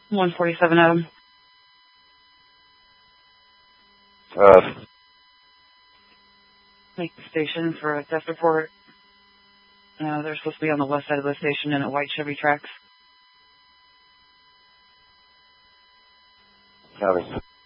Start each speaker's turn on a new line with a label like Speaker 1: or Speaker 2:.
Speaker 1: 147 Adam. Make the station for a theft report. They're supposed to be on the west side of the station in a white Chevy Trax.
Speaker 2: Copy.